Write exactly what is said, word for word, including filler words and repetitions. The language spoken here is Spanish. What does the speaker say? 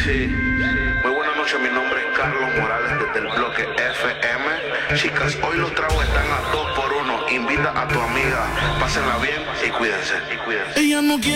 Sí, muy buenas noches, mi nombre es Carlos Morales desde el bloque F M. Chicas, hoy los tragos están a dos por uno. Invita a tu amiga, pásenla bien y cuídense, y cuídense. Ella no quiere